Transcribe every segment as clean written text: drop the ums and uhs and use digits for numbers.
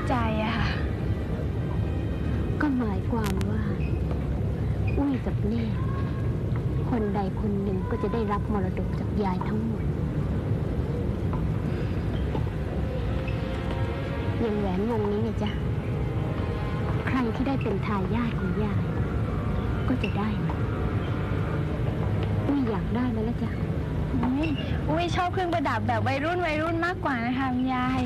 ใจอะค่ะก็หมายความว่าอุ้ยกับเน่คนใดคนหนึ่งก็จะได้รับมรดกจากยายทั้งหมดอย่างแหวนวงนี้ไงจ๊ะใครที่ได้เป็นทายาทของยายก็จะได้มันอุ้ยอยากได้มันแล้วจ้ะอุ้ยชอบเครื่องประดับแบบวัยรุ่นมากกว่านะคะคุณยาย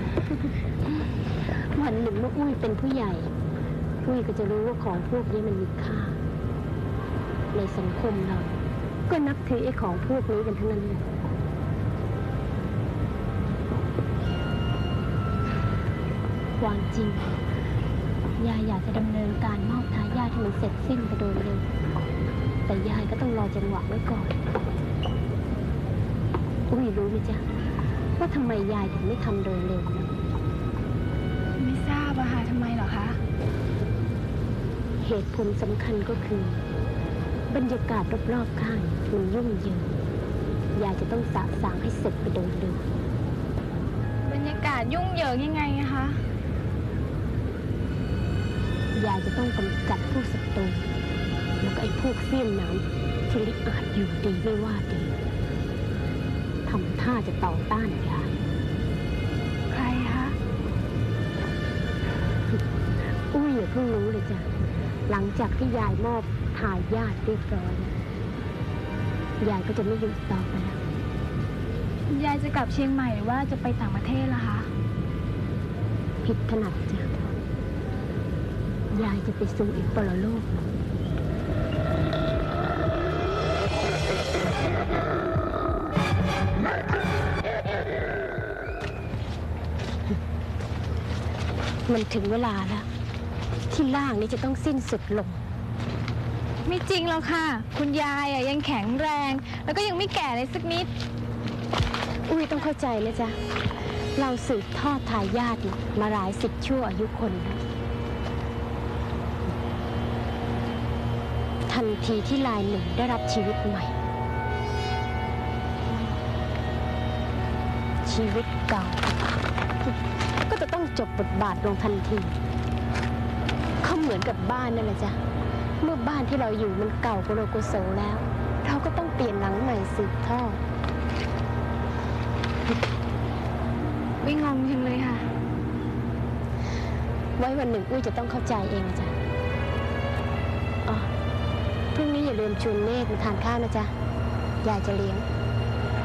วันหนึ่งเมื่ออุ้ยเป็นผู้ใหญ่อุ้ยก็จะรู้ว่าของพวกนี้มันมีค่าในสังคมเราก็นับถือไอ้ของพวกนี้กันทั้งนั้นเลยความจริงยายอยากจะดำเนินการมอบทายาทให้มันเสร็จสิ้นไปโดยเร็วแต่ยายก็ต้องรอจังหวะไว้ก่อนอุ้ยรู้ไหมจ๊ะว่าทำไมยายถึงไม่ทำโดยเร็วนะไม่ทราบอะค่ะทำไมเหรอคะเหตุผลสำคัญก็คือบรรยากาศรอบๆข้างมันยุ่งเหยิงยายจะต้องสะสางให้เสร็จไปโดยเร็วบรรยากาศยุ่งเหยิงยังไงอะคะยายจะต้องกำจัดพวกศัตรูแล้วก็ไอ้พวกเสี้ยนน้ำที่ลิอาจอยู่ดีไม่ว่าดีทำท่าจะต่อต้านยายใครคะอุ้ยอย่าเพิ่งรู้เลยจ้ะหลังจากที่ยายมอบทายาทเรียบร้อยยายก็จะไม่อยู่ต่อไปแล้วยายจะกลับเชียงใหม่หรือว่าจะไปต่างประเทศล่ะคะผิดถนัดจ้ะยายจะไปสู่อีกปรโลกมันถึงเวลาแล้วที่ล่างนี้จะต้องสิ้นสุดลงไม่จริงหรอกค่ะคุณยายอะยังแข็งแรงแล้วก็ยังไม่แก่เลยสักนิดอุ้ยต้องเข้าใจนะจ๊ะเราสืบทอดทายาทมาหลายสิบชั่วอายุคนแล้วทันทีที่ลายหนึ่งได้รับชีวิตใหม่ชีวิตเก่าก็จะต้องจบบทบาทลงทันทีเขาเหมือนกับบ้านนั่นแหละจ้ะเมื่อบ้านที่เราอยู่มันเก่าโกโลโกโสแล้วเราก็ต้องเปลี่ยนหลังใหม่สืบทอดไม่งงจังเลยค่ะไว้วันหนึ่งอุ้ยจะต้องเข้าใจเองจ้ะอ๋อพรุ่งนี้อย่าลืมชวนเนตรมาทานข้าวนะจ๊ะยายจะเลี้ยง